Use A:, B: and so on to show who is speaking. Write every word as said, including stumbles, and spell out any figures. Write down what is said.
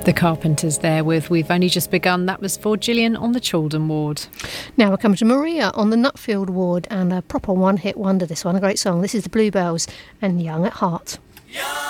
A: The Carpenters there with We've Only Just Begun. That was for Gillian on the Chaldon ward.
B: Now we're coming to Maria on the Nutfield ward, and a proper one-hit wonder, this one, a great song. This is the Bluebells and Young at Heart.